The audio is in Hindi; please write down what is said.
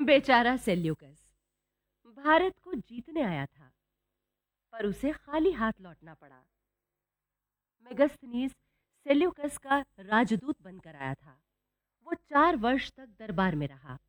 बेचारा सेल्यूकस भारत को जीतने आया था, पर उसे खाली हाथ लौटना पड़ा। मेगस्थनीज सेल्यूकस का राजदूत बनकर आया था। वो 4 वर्ष तक दरबार में रहा,